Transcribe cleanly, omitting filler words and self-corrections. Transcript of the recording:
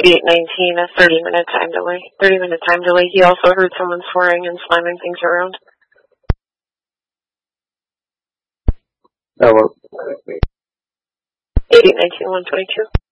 8819, a 30-minute time delay. 30-minute time delay. He also heard someone swearing and slamming things around. 8819, 122.